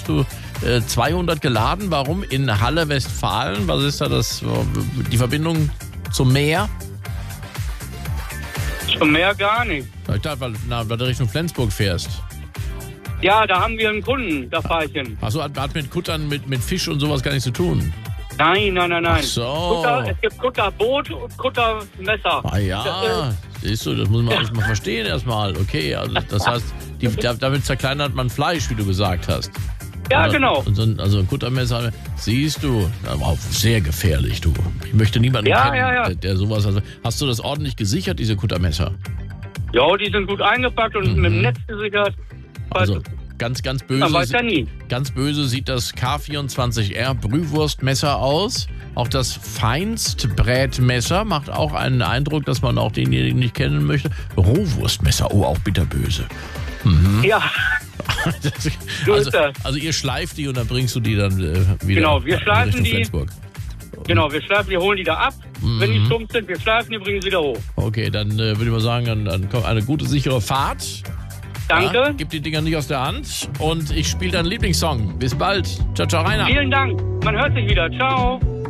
hast du 200 geladen. Warum? In Halle, Westfalen. Was ist da die Verbindung zum Meer? Zum Meer gar nicht. Ich dachte, weil du Richtung Flensburg fährst. Ja, da haben wir einen Kunden, da fahre ich hin. Achso, hat mit Kuttern, mit Fisch und sowas gar nichts zu tun. Nein. Ach so. Es gibt Kutterboot und Kuttermesser. Ah ja, siehst du, das muss man erstmal verstehen erstmal. Okay, also das heißt, damit zerkleinert man Fleisch, wie du gesagt hast. Ja, genau. Also ein Kuttermesser, siehst du, aber auch sehr gefährlich, du. Ich möchte niemanden kennen, der sowas hat. Hast du das ordentlich gesichert, diese Kuttermesser? Ja, die sind gut eingepackt und mit dem Netz gesichert. Also ganz böse. Man weiß ja nie. Ganz böse sieht das K24R Brühwurstmesser aus. Auch das Feinstbrätmesser macht auch einen Eindruck, dass man auch denjenigen nicht kennen möchte. Rohwurstmesser, oh, auch bitterböse. Ja, so ist das. Also ihr schleift die und dann bringst du die dann wieder Genau, wir schleifen Richtung die. Flensburg. Genau, wir holen die da ab. Wenn die stumpf sind, wir schleifen die, bringen sie wieder hoch. Okay, dann würde ich mal sagen, dann kommt eine gute, sichere Fahrt. Danke. Ja, gib die Dinger nicht aus der Hand und ich spiele deinen Lieblingssong. Bis bald. Ciao, ciao, Rainer. Vielen Dank. Man hört sich wieder. Ciao.